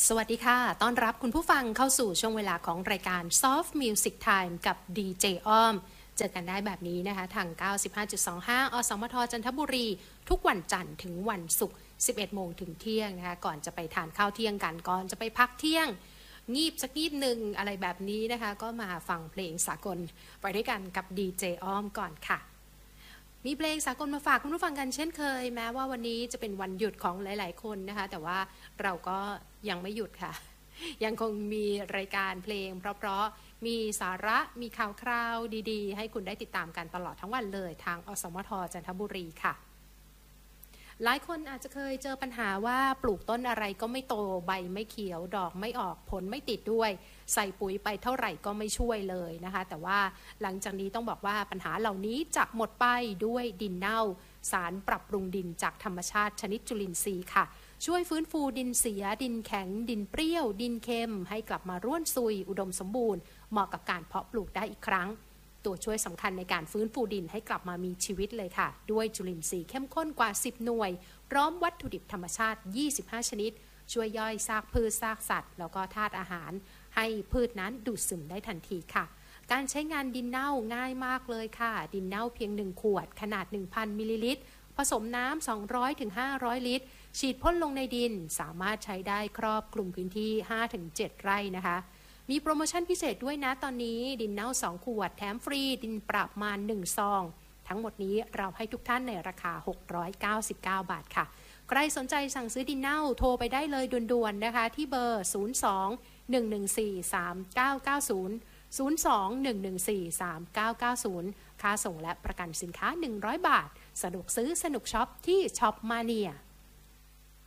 สวัสดีค่ะต้อนรับคุณผู้ฟังเข้าสู่ช่วงเวลาของรายการ Soft Music Time กับ DJ อ้อมเจอกันได้แบบนี้นะคะทาง 95.25 อสมทจันทบุรี ทุกวันจันทร์ถึงวันศุกร์ 11 โมงถึงเที่ยงนะคะก่อนจะไปทานข้าวเที่ยงกันก่อนจะไปพักเที่ยงงีบสักงีบหนึ่งอะไรแบบนี้นะคะก็มาฟังเพลงสากลไปด้วยกันกับ DJ อ้อมก่อนค่ะมีเพลงสากลมาฝากคุณผู้ฟังกันเช่นเคยแม้ว่าวันนี้จะเป็นวันหยุดของหลายๆคนนะคะแต่ว่าเราก็ยังไม่หยุดค่ะยังคงมีรายการเพลงเพราะๆมีสาระมีข่าวคราวดีๆให้คุณได้ติดตามกันตลอดทั้งวันเลยทางอสมทจันทบุรีค่ะหลายคนอาจจะเคยเจอปัญหาว่าปลูกต้นอะไรก็ไม่โตใบไม่เขียวดอกไม่ออกผลไม่ติดด้วยใส่ปุ๋ยไปเท่าไหร่ก็ไม่ช่วยเลยนะคะแต่ว่าหลังจากนี้ต้องบอกว่าปัญหาเหล่านี้จะหมดไปด้วยดินเน่าสารปรับปรุงดินจากธรรมชาติชนิดจุลินทรีย์ค่ะช่วยฟื้นฟูดินเสียดินแข็งดินเปรี้ยวดินเค็มให้กลับมาร่วนซุยอุดมสมบูรณ์เหมาะกับการเพาะปลูกได้อีกครั้งตัวช่วยสำคัญในการฟื้นฟูดินให้กลับมามีชีวิตเลยค่ะด้วยจุลินทรีย์เข้มข้นกว่า10หน่วยพร้อมวัตถุดิบธรรมชาติ25ชนิดช่วยย่อยซากพืชซากสัตว์แล้วก็ธาตุอาหารให้พืชนั้นดูดซึมได้ทันทีค่ะการใช้งานดินเน่าง่ายมากเลยค่ะดินเน่าเพียง1ขวดขนาด 1,000 มิลลิลิตรผสมน้ำ200ถึง500ลิตรฉีดพ่นลงในดินสามารถใช้ได้ครอบคลุมพื้นที่ 5-7 ไร่นะคะมีโปรโมชั่นพิเศษด้วยนะตอนนี้ดินเน่า2ขวดแถมฟรีดินประมาณ1ซองทั้งหมดนี้เราให้ทุกท่านในราคา699บาทค่ะใครสนใจสั่งซื้อดินเน่าโทรไปได้เลยด่วนๆนะคะที่เบอร์02-114-3990 02-114-3990ค่าส่งและประกันสินค้า100บาทสนุกซื้อสนุกช็อปที่ช็อปมาเนีย